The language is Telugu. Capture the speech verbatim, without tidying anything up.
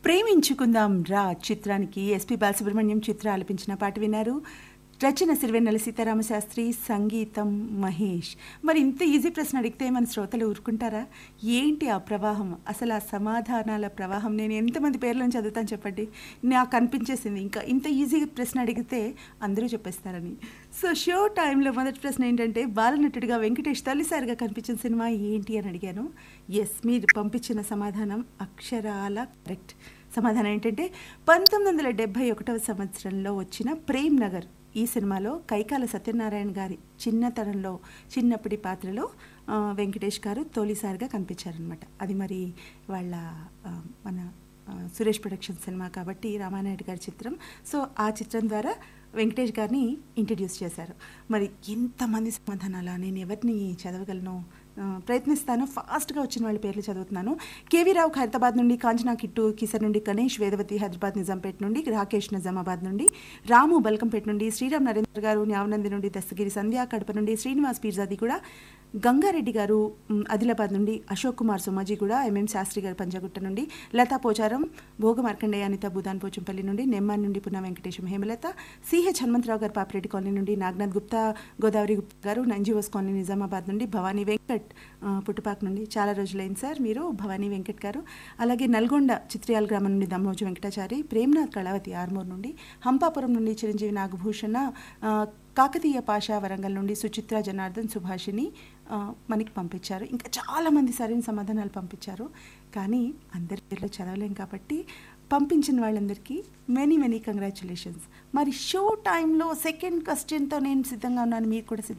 ప్రేమించుకుందాం రా చిత్రానికి ఎస్పి బాలసుబ్రహ్మణ్యం చిత్ర ఆలపించిన పాట విన్నారు. రచన సిరివెన్నెల సీతారామశాస్త్రి, సంగీతం మహేష్. మరి ఇంత ఈజీ ప్రశ్న అడిగితే మన శ్రోతలు ఊరుకుంటారా? ఏంటి ఆ ప్రవాహం, అసలు ఆ సమాధానాల ప్రవాహం? నేను ఎంతమంది పేర్లను చదువుతాను చెప్పండి. నాకు అనిపించేసింది ఇంకా ఇంత ఈజీ ప్రశ్న అడిగితే అందరూ చెప్పేస్తారని. సో షో టైంలో మొదటి ప్రశ్న ఏంటంటే, బాలనటుడిగా వెంకటేష్ తొలిసారిగా కనిపించిన సినిమా ఏంటి అని అడిగాను. ఎస్, మీరు పంపించిన సమాధానం అక్షరాల కరెక్ట్. సమాధానం ఏంటంటే పంతొమ్మిది వందల డెబ్భై ఒకటవ సంవత్సరంలో వచ్చిన ప్రేమ్ నగర్. ఈ సినిమాలో కైకాల సత్యనారాయణ గారి చిన్నతనంలో చిన్నప్పటి పాత్రలో వెంకటేష్ గారు తొలిసారిగా కనిపించారనమాట. అది మరి వాళ్ళ మన సురేష్ ప్రొడక్షన్ సినిమా కాబట్టి రామానాయుడు గారి చిత్రం. సో ఆ చిత్రం ద్వారా వెంకటేష్ గారిని ఇంట్రడ్యూస్ చేశారు. మరి ఎంతమంది సమాధానాలా, నేను ఎవరిని చదవగలను? ప్రయత్నిస్తాను. ఫాస్ట్గా వచ్చిన వాళ్ళ పేర్లు చదువుతున్నాను. కేవీ రావు ఖైరతాబాద్ నుండి, కాంచనా కిట్టు కిసర్ నుండి, గణేష్ వేదవతి హైదరాబాద్ నిజాంపేట నుండి, రాకేష్ నిజామాబాద్ నుండి, రాము బల్కంపేట నుండి, శ్రీరామ్ నరేంద్ర గారు న్యావనంది నుండి, దస్తగిరి సంధ్య కడప నుండి, శ్రీనివాస్ పీర్జాది కూడా, గంగారెడ్డి గారు ఆదిలాబాద్ నుండి, అశోక్ కుమార్ సోమాజీ కూడా, ఎంఎం శాస్త్రి గారు పంజాగుట్ట నుండి, లతా పోచారం, భోగ మార్కండేయ అనిత భూదాన్ పోచంపల్లి నుండి, నెమ్మాన్ నుండి పున్నా వెంకటేశం హేమలత, సిహెచ్ హనుమంతరావు గారు పాపిరెడ్డి కాలనీ నుండి, నాగనాథ్ గుప్తా గోదావరి గుప్తా గారు ఎన్జిఓస్ కాలనీ నిజామాబాద్ నుండి, భవానీ వెంకట్ పుట్టుపాక నుండి. చాలా రోజులైంది సార్ మీరు భవానీ వెంకట్ గారు. అలాగే నల్గొండ చిత్రియాల గ్రామం నుండి దమ్మోజు వెంకటాచారి, ప్రేమ్నాథ్ కళావతి ఆర్మూర్ నుండి, హంపాపురం నుండి చిరంజీవి నాగభూషణ, కాకతీయ పాషా వరంగల్ నుండి, సుచిత్ర జనార్దన్, సుభాషిని మనకి పంపించారు. ఇంకా చాలామంది సరైన సమాధానాలు పంపించారు, కానీ అందరి పేర్లు చదవలేం కాబట్టి పంపించిన వాళ్ళందరికీ మెనీ మెనీ కంగ్రాచులేషన్స్. మరి షో టైంలో సెకండ్ క్వశ్చన్తో నేను సిద్ధంగా ఉన్నాను, మీరు కూడా సిద్ధంగా